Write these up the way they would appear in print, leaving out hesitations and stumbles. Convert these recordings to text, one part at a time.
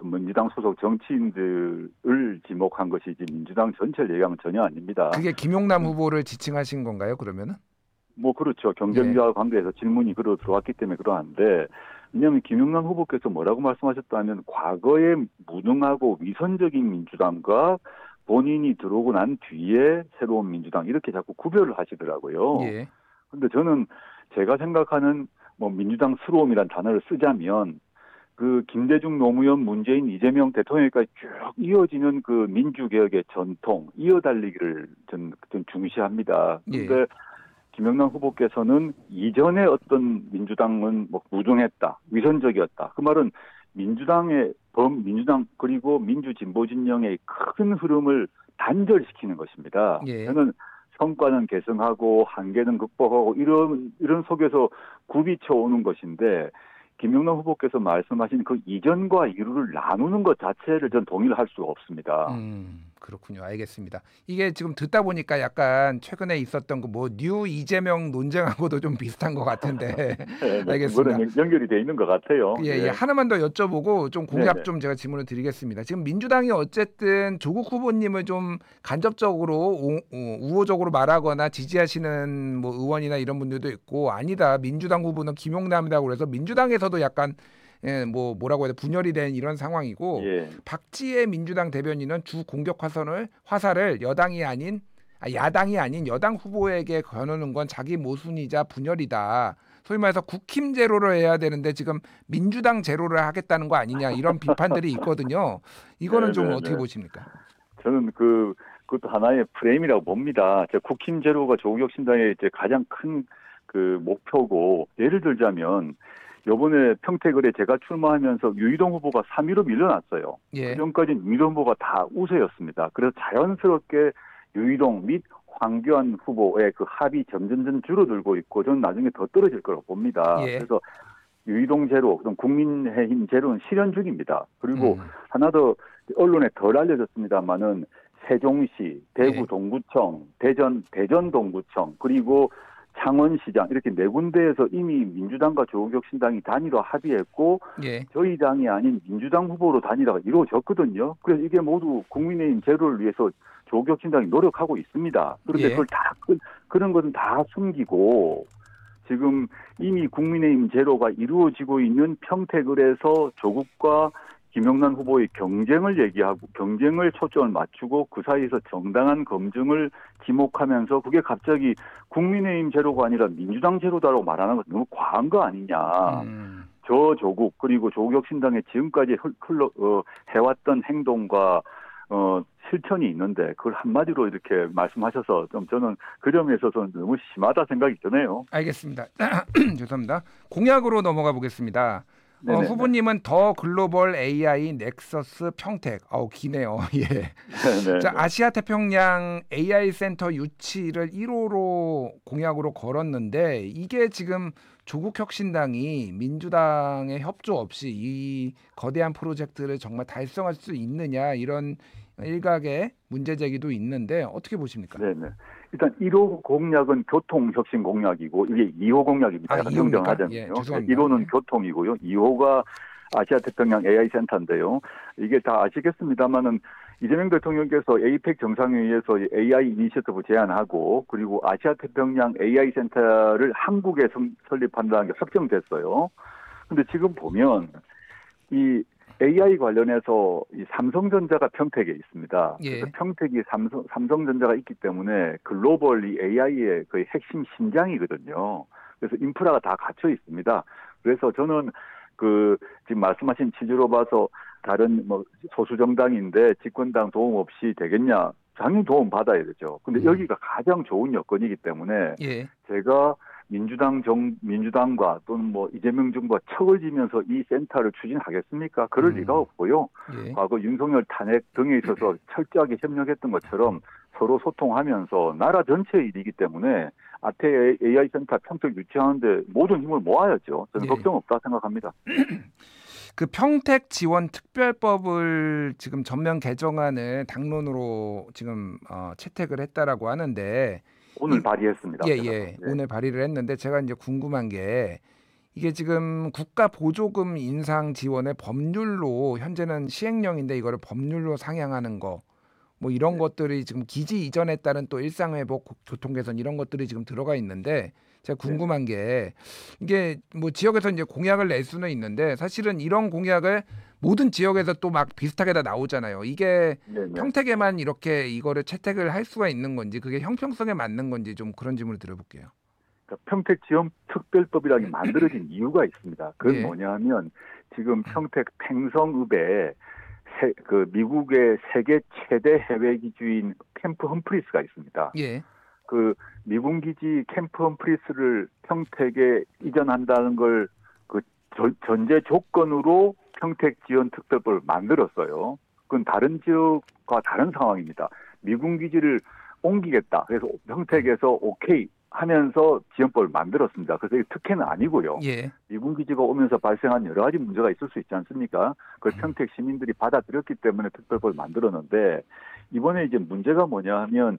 민주당 소속 정치인들을 지목한 것이지 민주당 전체를 얘기한 건 전혀 아닙니다. 그게 김용남 후보를 지칭하신 건가요? 그러면은? 뭐 그렇죠. 예. 경쟁자와 관계에서 질문이 들어왔기 때문에 그러한데 왜냐하면 김용남 후보께서 뭐라고 말씀하셨다면 과거에 무능하고 위선적인 민주당과 본인이 들어오고 난 뒤에 새로운 민주당 이렇게 자꾸 구별을 하시더라고요. 예. 근데 저는 제가 생각하는 뭐 민주당스러움이란 단어를 쓰자면 그 김대중, 노무현, 문재인, 이재명 대통령까지 쭉 이어지는 그 민주개혁의 전통, 이어달리기를 전 중시합니다. 예. 그런데 김영남 후보께서는 이전에 어떤 민주당은 뭐 무능했다, 위선적이었다. 그 말은 민주당 그리고 민주진보 진영의 큰 흐름을 단절시키는 것입니다. 예. 저는 성과는 계승하고 한계는 극복하고 이런 속에서 굽이쳐 오는 것인데 김영남 후보께서 말씀하신 그 이전과 이후를 나누는 것 자체를 전 동의를 할 수가 없습니다. 그렇군요. 알겠습니다. 이게 지금 듣다 보니까 약간 최근에 있었던 그 뭐 뉴 이재명 논쟁하고도 좀 비슷한 것 같은데 네, 알겠습니다. 그거는 연결이 돼 있는 것 같아요. 예, 예. 하나만 더 여쭤보고 좀 공약 네네. 좀 제가 질문을 드리겠습니다. 지금 민주당이 어쨌든 조국 후보님을 좀 간접적으로 우호적으로 말하거나 지지하시는 뭐 의원이나 이런 분들도 있고 아니다. 민주당 후보는 김용남이라고 그래서 민주당에서도 약간 뭐라고 해야 돼 분열이 된 이런 상황이고 예. 박지혜 민주당 대변인은 주 공격 화살을 야당이 아닌 여당 후보에게 거누는 건 자기 모순이자 분열이다. 소위 말해서 국힘 제로를 해야 되는데 지금 민주당 제로를 하겠다는 거 아니냐 이런 비판들이 있거든요. 이거는 좀 어떻게 보십니까? 저는 그것도 하나의 프레임이라고 봅니다. 국힘 제로가 조국혁신당의 이제 가장 큰 그 목표고 예를 들자면 이번에 평택을에 제가 출마하면서 유이동 후보가 3위로 밀려났어요. 예. 그전까지는 유이동 후보가 다 우세였습니다. 그래서 자연스럽게 유이동 및 황교안 후보의 그 합이 점점 줄어들고 있고 저는 나중에 더 떨어질 거라고 봅니다. 예. 그래서 유이동 제로, 국민의힘 제로는 실현 중입니다. 그리고 하나 더 언론에 덜 알려졌습니다만은 세종시, 대구 예. 동구청, 대전 동구청, 그리고 창원시장 이렇게 네 군데에서 이미 민주당과 조국혁신당이 단일화 합의했고 예. 저희 당이 아닌 민주당 후보로 단일화가 이루어졌거든요. 그래서 이게 모두 국민의힘 제로를 위해서 조국혁신당이 노력하고 있습니다. 그런데 예. 그런 것은 다 숨기고 지금 이미 국민의힘 제로가 이루어지고 있는 평택을에서 조국과 김영남 후보의 경쟁을 얘기하고 경쟁을 초점을 맞추고 그 사이에서 정당한 검증을 지목하면서 그게 갑자기 국민의힘 제로가 아니라 민주당 제로다라고 말하는 것은 너무 과한 거 아니냐. 저 조국 그리고 조국혁신당의 지금까지 해왔던 행동과 실천이 있는데 그걸 한마디로 이렇게 말씀하셔서 좀 저는 그 점에 있어서는 너무 심하다 생각이 드네요. 알겠습니다. 죄송합니다. 공약으로 넘어가 보겠습니다. 후보님은 더 글로벌 AI 넥서스 평택. 기네요. 예. 자, 아시아 태평양 AI 센터 유치를 1호로 공약으로 걸었는데 이게 지금 조국 혁신당이 민주당의 협조 없이 이 거대한 프로젝트를 정말 달성할 수 있느냐 이런 일각의 문제 제기도 있는데 어떻게 보십니까? 네네. 일단 1호 공약은 교통혁신 공약이고 이게 2호 공약입니다. 정정하자면요. 예, 죄송합니다. 1호는 예. 교통이고요. 2호가 아시아태평양 AI 센터인데요. 이게 다 아시겠습니다만은 이재명 대통령께서 에이펙 정상회의에서 AI 이니셔티브 제안하고 그리고 아시아태평양 AI 센터를 한국에 설립한다는 게 확정됐어요. 근데 지금 보면 이 AI 관련해서 이 삼성전자가 평택에 있습니다. 예. 그래서 평택이 삼성전자가 있기 때문에 글로벌 이 AI의 거의 핵심 심장이거든요. 그래서 인프라가 다 갖춰 있습니다. 그래서 저는 지금 말씀하신 취지로 봐서 다른 뭐 소수 정당인데 집권당 도움 없이 되겠냐? 당연히 도움 받아야 되죠. 근데 여기가 가장 좋은 여건이기 때문에 예. 제가 민주당과 또는 뭐 이재명 정부가 척을 지면서 이 센터를 추진하겠습니까? 그럴 리가 없고요. 예. 과거 윤석열 탄핵 등에 있어서 철저하게 협력했던 것처럼 서로 소통하면서 나라 전체의 일이기 때문에 아태 AI 센터 평택 유치하는데 모든 힘을 모아야죠. 저는 걱정 없다 생각합니다. 그 평택 지원 특별법을 지금 전면 개정안을 당론으로 지금 채택을 했다라고 하는데 오늘 발의했습니다. 예. 오늘 발의를 했는데 제가 이제 궁금한 게 이게 지금 국가 보조금 인상 지원의 법률로 현재는 시행령인데 이거를 법률로 상향하는 거 뭐 이런 네. 것들이 지금 기지 이전에 따른 또 일상회복, 교통 개선 이런 것들이 지금 들어가 있는데 제가 네네. 궁금한 게 이게 뭐 지역에서 이제 공약을 낼 수는 있는데 사실은 이런 공약을 모든 지역에서 또 막 비슷하게 다 나오잖아요. 이게 네네. 평택에만 이렇게 이거를 채택을 할 수가 있는 건지 그게 형평성에 맞는 건지 좀 그런 질문을 드려볼게요. 그러니까 평택지원특별법이라는 게 만들어진 이유가 있습니다. 그건 예, 뭐냐면 지금 평택 팽성읍에 그 미국의 세계 최대 해외 기지인 캠프 험프리스가 있습니다. 예, 그 미군 기지 캠프 험프리스를 평택에 이전한다는 걸 그 전제 조건으로 평택지원특별법을 만들었어요. 그건 다른 지역과 다른 상황입니다. 미군 기지를 옮기겠다. 그래서 평택에서 오케이 하면서 지원법을 만들었습니다. 그래서 이 특혜는 아니고요. 예, 미군 기지가 오면서 발생한 여러 가지 문제가 있을 수 있지 않습니까? 그걸 평택 시민들이 받아들였기 때문에 특별법을 만들었는데 이번에 이제 문제가 뭐냐 하면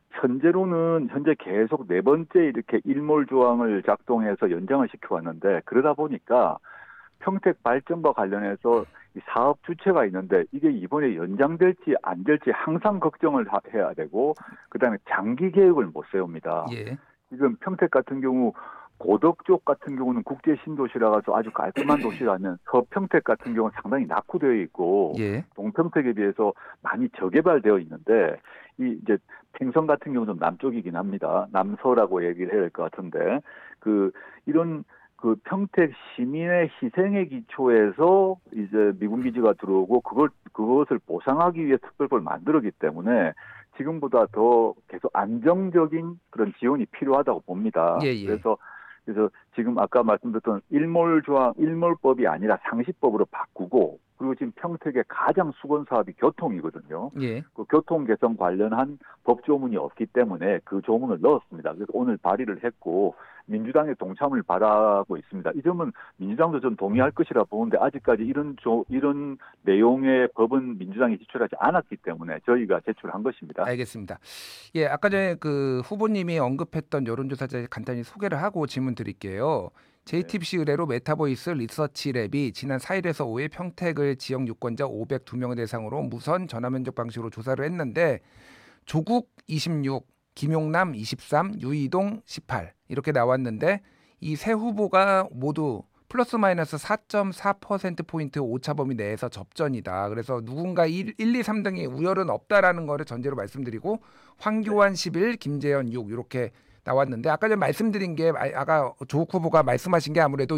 현재 계속 네 번째 이렇게 일몰 조항을 작동해서 연장을 시켜왔는데 그러다 보니까 평택 발전과 관련해서 이 사업 주체가 있는데 이게 이번에 연장될지 안 될지 항상 걱정을 해야 되고 그다음에 장기 계획을 못 세웁니다. 예, 지금 평택 같은 경우 고덕 쪽 같은 경우는 국제 신도시라서 아주 깔끔한 도시라면 서평택 같은 경우는 상당히 낙후되어 있고 예, 동평택에 비해서 많이 저개발되어 있는데 이 이제 팽성 같은 경우는 남쪽이긴 합니다. 남서라고 얘기를 해야 될 것 같은데 이런 그 평택 시민의 희생의 기초에서 이제 미군 기지가 들어오고 그것을 보상하기 위해 특별법을 만들었기 때문에 지금보다 더 계속 안정적인 그런 지원이 필요하다고 봅니다. 예, 예. 그래서 지금 아까 말씀드렸던 일몰법이 아니라 상시법으로 바꾸고 그리고 지금 평택의 가장 수건 사업이 교통이거든요. 예. 그 교통 개선 관련한 법조문이 없기 때문에 그 조문을 넣었습니다. 그래서 오늘 발의를 했고 민주당의 동참을 바라고 있습니다. 이 점은 민주당도 좀 동의할 것이라 보는데 아직까지 이런 내용의 법은 민주당이 제출하지 않았기 때문에 저희가 제출한 것입니다. 알겠습니다. 예, 아까 전에 그 후보님이 언급했던 여론조사제 간단히 소개를 하고 질문 드릴게요. 네. JTBC 의뢰로 메타보이스 리서치랩이 지난 4일에서 5일 평택을 지역 유권자 502명을 대상으로 무선 전화 면접 방식으로 조사를 했는데 조국 26, 김용남 23, 유이동 18 이렇게 나왔는데 이 세 후보가 모두 플러스 마이너스 4.4%포인트 오차 범위 내에서 접전이다. 그래서 누군가 1, 2, 3등이 우열은 없다라는 거를 전제로 말씀드리고 네. 황교안 11, 김재현 6 이렇게 나왔는데 아까 전에 말씀드린 게 아까 조국 후보가 말씀하신 게 아무래도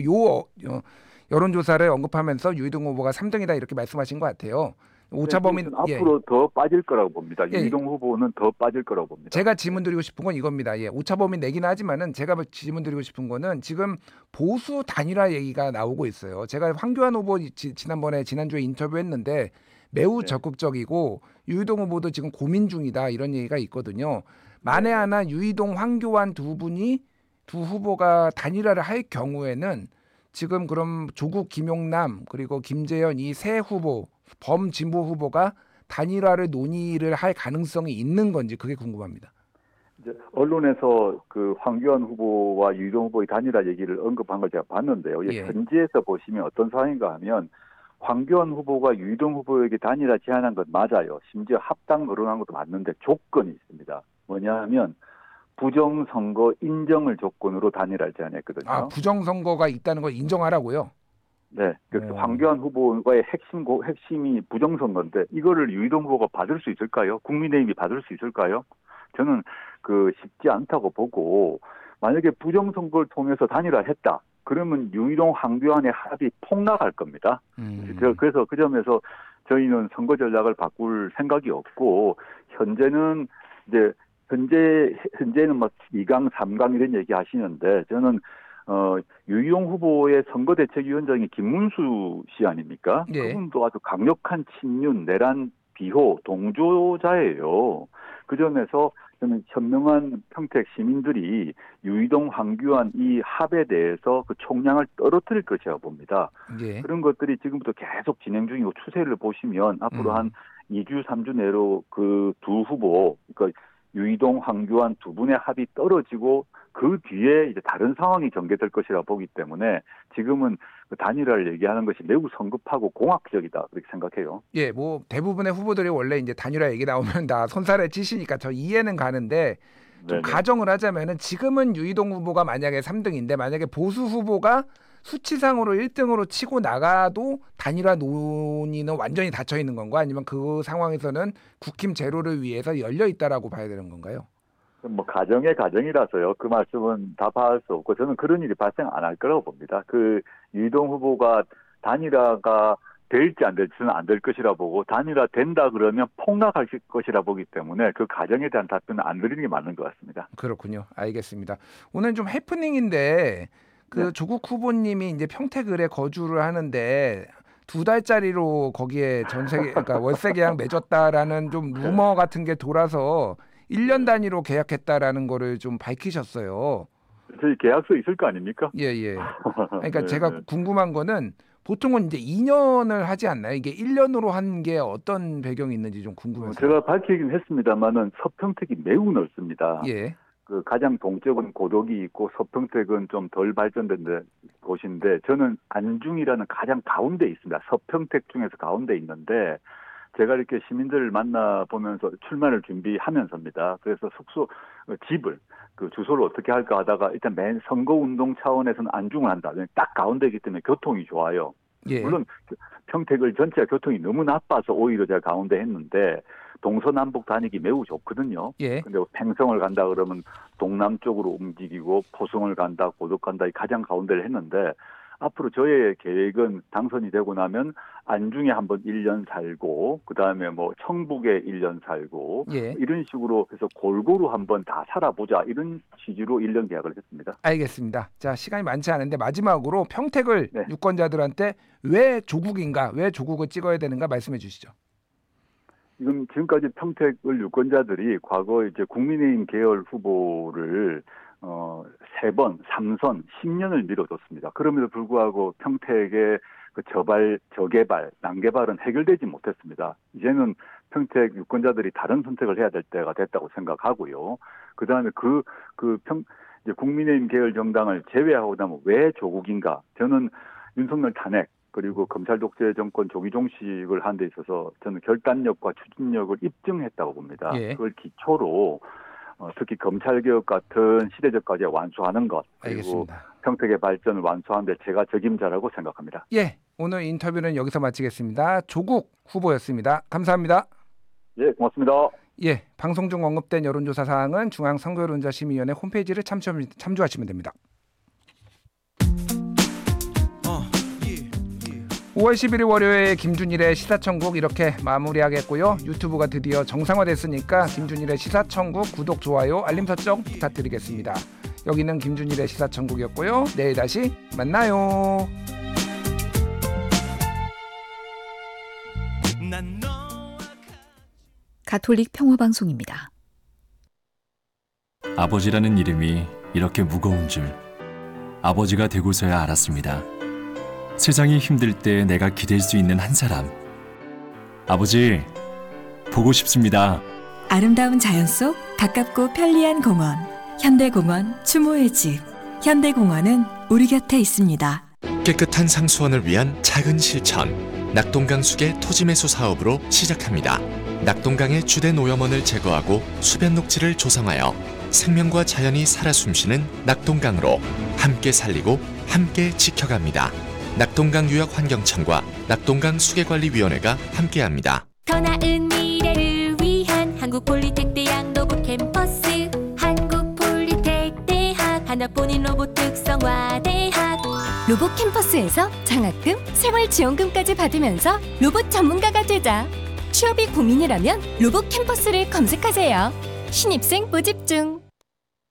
여론조사를 언급하면서 유이동 후보가 3등이다 이렇게 말씀하신 것 같아요. 네, 오차 범위 그것은 예. 앞으로 더 빠질 거라고 봅니다. 예, 유이동 후보는 더 빠질 거라고 봅니다. 제가 네. 질문드리고 싶은 건 이겁니다. 예, 오차범위 내긴 하지만은 제가 질문드리고 싶은 거는 지금 보수 단일화 얘기가 나오고 있어요. 제가 황교안 후보 지난주에 인터뷰했는데 매우 네. 적극적이고 유이동 후보도 지금 고민 중이다 이런 얘기가 있거든요. 만에 네네. 하나 유이동, 황교안 두 후보가 단일화를 할 경우에는 지금 그럼 조국, 김용남 그리고 김재현 이 세 후보 범진보 후보가 단일화를 논의를 할 가능성이 있는 건지 그게 궁금합니다. 이제 언론에서 그 황교안 후보와 유이동 후보의 단일화 얘기를 언급한 걸 제가 봤는데요. 이 예, 현지에서 보시면 어떤 상황인가 하면 황교안 후보가 유이동 후보에게 단일화 제안한 건 맞아요. 심지어 합당 거론한 것도 맞는데 조건이 있습니다. 뭐냐 하면 부정선거 인정을 조건으로 단일화를 아 제안했거든요. 부정선거가 있다는 걸 인정하라고요. 네, 그래서 어, 황교안 후보의 핵심이 부정선거인데 이거를 유이동 후보가 받을 수 있을까요? 국민의힘이 받을 수 있을까요? 저는 쉽지 않다고 보고 만약에 부정선거를 통해서 단일화했다. 그러면 유이동 황교안의 합이 폭락할 겁니다. 그래서 그 점에서 저희는 선거 전략을 바꿀 생각이 없고 현재는 이제 현재는 막 2강, 3강 이런 얘기 하시는데 저는 유희용 후보의 선거대책위원장이 김문수 씨 아닙니까? 예, 그분도 아주 강력한 친윤, 내란, 비호, 동조자예요. 그 점에서 저는 현명한 평택 시민들이 유이동, 황교안 이 합에 대해서 그 총량을 떨어뜨릴 것이라고 봅니다. 예, 그런 것들이 지금부터 계속 진행 중이고 추세를 보시면 앞으로 한 음, 2주, 3주 내로 그 두 후보, 그러니까 유이동, 황교안 두 분의 합이 떨어지고 그 뒤에 이제 다른 상황이 전개될 것이라 보기 때문에 지금은 그 단일화를 얘기하는 것이 매우 성급하고 공학적이다 그렇게 생각해요. 예, 뭐 대부분의 후보들이 원래 이제 단일화 얘기 나오면 다 손살에 치시니까 저 이해는 가는데 좀 네네. 가정을 하자면은 지금은 유이동 후보가 만약에 3등인데 만약에 보수 후보가 수치상으로 1등으로 치고 나가도 단일화 논의는 완전히 닫혀 있는 건가 아니면 그 상황에서는 국힘 제로를 위해서 열려 있다라고 봐야 되는 건가요? 뭐 가정의 가정이라서요. 그 말씀은 답할 수 없고 저는 그런 일이 발생 안 할 거라고 봅니다. 그 유이동 후보가 단일화가 될지 안 될지는 안 될 것이라 보고 단일화 된다 그러면 폭락할 것이라 보기 때문에 그 가정에 대한 답변은 안 드리는 게 맞는 것 같습니다. 그렇군요. 알겠습니다. 오늘 좀 해프닝인데 그 네. 조국 후보님이 이제 평택을에 거주를 하는데 2달짜리로 거기에 그러니까 월세 계약 맺었다라는 좀 루머 같은 게 돌아서 1년 단위로 계약했다라는 거를 좀 밝히셨어요. 저희 계약서 있을 거 아닙니까? 예. 그러니까 네, 제가 네. 궁금한 거는 보통은 이제 2년을 하지 않나요? 이게 1년으로 한 게 어떤 배경이 있는지 좀 궁금해서. 제가 밝히긴 했습니다만은 서평택이 매우 넓습니다. 예. 그 가장 동쪽은 고덕이 있고 서평택은 좀 덜 발전된 곳인데 저는 안중이라는 가장 가운데 있습니다. 서평택 중에서 가운데 있는데 제가 이렇게 시민들을 만나보면서 출마를 준비하면서입니다. 그래서 숙소 집을 그 주소를 어떻게 할까 하다가 일단 맨 선거운동 차원에서는 안중을 한다. 딱 가운데이기 때문에 교통이 좋아요. 예. 물론 평택을 전체가 교통이 너무 나빠서 오히려 제가 가운데 했는데 동서남북 다니기 매우 좋거든요. 예. 근데 팽성을 간다 그러면 동남쪽으로 움직이고 포성을 간다, 고덕 간다 이 가장 가운데를 했는데 앞으로 저의 계획은 당선이 되고 나면 안중에 한번 1년 살고 그다음에 뭐 청북에 1년 살고 예. 이런 식으로 해서 골고루 한번 다 살아보자 이런 취지로 1년 계약을 했습니다. 알겠습니다. 자, 시간이 많지 않은데 마지막으로 평택을 네. 유권자들한테 왜 조국인가, 왜 조국을 찍어야 되는가 말씀해 주시죠. 지금 지금까지 평택을 유권자들이 과거 이제 국민의힘 계열 후보를 3번, 3선, 10년을 밀어줬습니다. 그럼에도 불구하고 평택의 그 저개발, 난개발은 해결되지 못했습니다. 이제는 평택 유권자들이 다른 선택을 해야 될 때가 됐다고 생각하고요. 그 다음에 이제 국민의힘 계열 정당을 제외하고 나면 왜 조국인가? 저는 윤석열 탄핵, 그리고 검찰 독재 정권 조기 종식을 하는 데 있어서 저는 결단력과 추진력을 입증했다고 봅니다. 예. 그걸 기초로 특히 검찰개혁 같은 시대적 과제 완수하는 것 그리고 알겠습니다. 평택의 발전을 완수하는 데 제가 적임자라고 생각합니다. 예, 오늘 인터뷰는 여기서 마치겠습니다. 조국 후보였습니다. 감사합니다. 예, 고맙습니다. 예, 방송 중 언급된 여론조사 사항은 중앙선거여론조사심의위원회 홈페이지를 참조하시면 됩니다. 5월 11일 월요일 김준일의 시사천국 이렇게 마무리하겠고요. 유튜브가 드디어 정상화됐으니까 김준일의 시사천국 구독, 좋아요, 알림 설정 부탁드리겠습니다. 여기는 김준일의 시사천국이었고요. 내일 다시 만나요. 가톨릭 평화방송입니다. 아버지라는 이름이 이렇게 무거운 줄 아버지가 되고서야 알았습니다. 세상이 힘들 때 내가 기댈 수 있는 한 사람. 아버지, 보고 싶습니다. 아름다운 자연 속 가깝고 편리한 공원. 현대공원 추모의 집. 현대공원은 우리 곁에 있습니다. 깨끗한 상수원을 위한 작은 실천. 낙동강 수계 토지매수 사업으로 시작합니다. 낙동강의 주된 오염원을 제거하고 수변 녹지를 조성하여 생명과 자연이 살아 숨쉬는 낙동강으로 함께 살리고 함께 지켜갑니다. 낙동강 유역환경청과 낙동강 수계관리위원회가 함께합니다. 더 나은 미래를 위한 한국폴리텍대학 로봇 캠퍼스. 한국폴리텍대학 하나뿐인 로봇 특성화대학. 로봇 캠퍼스에서 장학금, 생활지원금까지 받으면서 로봇 전문가가 되자. 취업이 고민이라면 로봇 캠퍼스를 검색하세요. 신입생 모집 중.